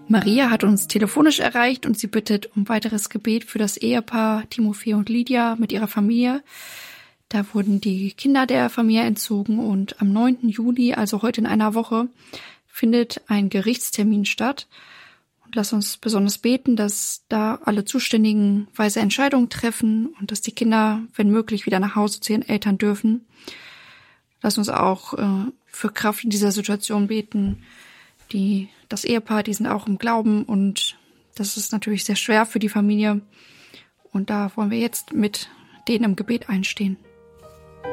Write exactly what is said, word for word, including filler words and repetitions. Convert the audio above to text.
Maria hat uns telefonisch erreicht und sie bittet um weiteres Gebet für das Ehepaar Timofei und Lydia mit ihrer Familie. Da wurden die Kinder der Familie entzogen und am neunten Juli, also heute in einer Woche, findet ein Gerichtstermin statt. Und lass uns besonders beten, dass da alle Zuständigen weise Entscheidungen treffen und dass die Kinder, wenn möglich, wieder nach Hause zu ihren Eltern dürfen. Lass uns auch äh, für Kraft in dieser Situation beten. Die, das Ehepaar, die sind auch im Glauben und das ist natürlich sehr schwer für die Familie. Und da wollen wir jetzt mit denen im Gebet einstehen.